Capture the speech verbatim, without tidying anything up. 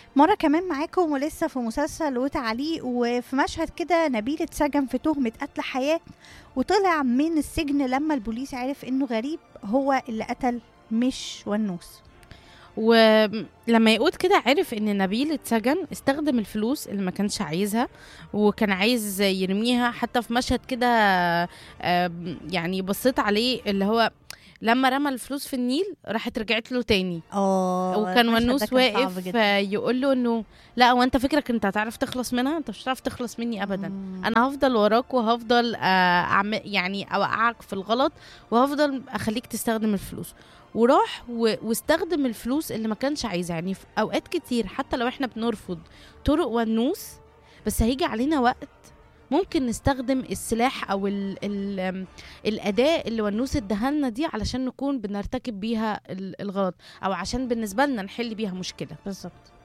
مرة كمان معاكم ولسه في مسلسل وتعليق، وفي مشهد كده نبيل اتسجن في تهمة قتل حياة، وطلع من السجن لما البوليس عرف انه غريب هو اللي قتل مش ونوس. ولما يقود كده عرف ان نبيل اتسجن، استخدم الفلوس اللي ما كانش عايزها وكان عايز يرميها. حتى في مشهد كده آم، يعني بصيت عليه، اللي هو لما رمى الفلوس في النيل راحت رجعت له تاني. اه وكان المشهد ده ونوس كان صعب واقف جدا. يقول له انه لا، وانت فكرك انت هتعرف تخلص منها؟ انت مش هتعرف تخلص مني ابدا. مم. انا هفضل وراك وهفضل آه، أعمل يعني اوقعك في الغلط، وهفضل اخليك تستخدم الفلوس. وراح و- واستخدم الفلوس اللي ما كانش عايزها. يعني في اوقات كتير حتى لو احنا بنرفض طرق ونوس، بس هيجي علينا وقت ممكن نستخدم السلاح او ال ال الاداة اللي ونوس ادهالنا دي علشان نكون بنرتكب بيها ال- الغلط، او عشان بالنسبة لنا نحل بيها مشكلة. بالظبط.